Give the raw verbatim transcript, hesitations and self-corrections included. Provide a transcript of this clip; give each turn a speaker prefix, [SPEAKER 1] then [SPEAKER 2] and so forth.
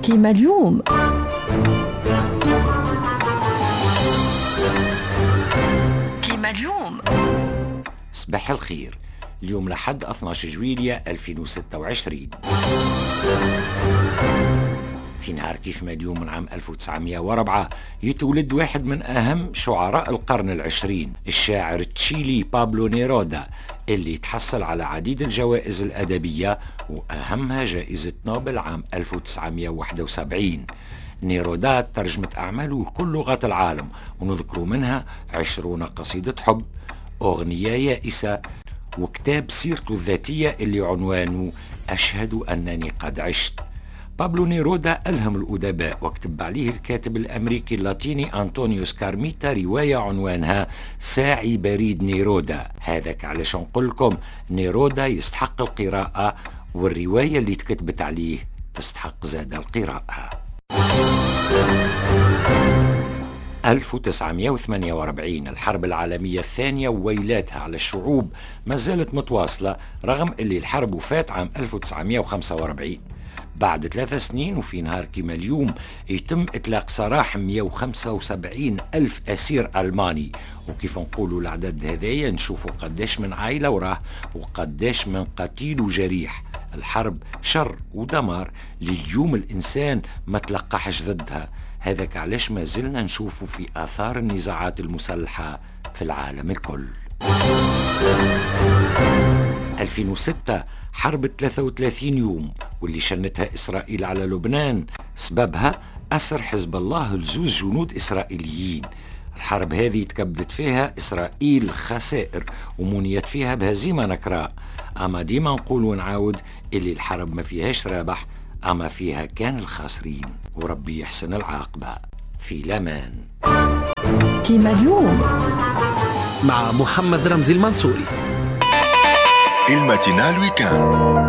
[SPEAKER 1] كيما اليوم. كيما اليوم.
[SPEAKER 2] صباح الخير. اليوم لحد اثناش جويلية ألفين وستة وعشرين. في نهار كيف ما اليوم من عام ألف وتسعمائة وأربعة يتولد واحد من أهم شعراء القرن العشرين، الشاعر التشيلي بابلو نيرودا، اللي تحصل على عديد الجوائز الأدبية وأهمها جائزة نوبل عام ألف وتسعمائة وواحد وسبعين. نيرودا ترجمت أعماله لكل لغات العالم، ونذكر منها عشرون قصيدة حب، أغنية يائسة، وكتاب سيرته الذاتية اللي عنوانه أشهد أنني قد عشت. بابلو نيرودا ألهم الأدباء، واكتب عليه الكاتب الأمريكي اللاتيني أنطونيو سكارميتا رواية عنوانها ساعي بريد نيرودا. هذاك علاش نقول لكم نيرودا يستحق القراءة، والرواية اللي تكتبت عليه تستحق زاد القراءة. ألف وتسعمائة وثمانية وأربعين، الحرب العالمية الثانية وويلاتها على الشعوب ما زالت متواصلة رغم اللي الحرب وفات عام ألف وتسعمائة وخمسة وأربعين. بعد ثلاث سنين وفي نهار كيما اليوم يتم إطلاق سراح مئة وخمسة وسبعين ألف أسير ألماني، وكيف نقولوا العدد هذايا نشوفوا قداش من عائلة وراه وقداش من قتيل وجريح. الحرب شر ودمار لليوم الإنسان ما تلقحش ضدها. هذاك علاش ما زلنا نشوفوا في آثار النزاعات المسلحة في العالم الكل. ألفين وستة، حرب ثلاثة وثلاثين يوم واللي شنتها إسرائيل على لبنان، سببها أسر حزب الله لزوز جنود إسرائيليين. الحرب هذه تكبدت فيها إسرائيل خسائر ومنيت فيها بهزيمة نكراء. أما ديما نقول ونعاود اللي الحرب ما فيهاش رابح، أما فيها كان الخاسرين، وربي يحسن العاقبة. في الأمان.
[SPEAKER 1] كيما اليوم
[SPEAKER 3] مع محمد رمزي المنصوري.
[SPEAKER 4] الماتينال ويكاند.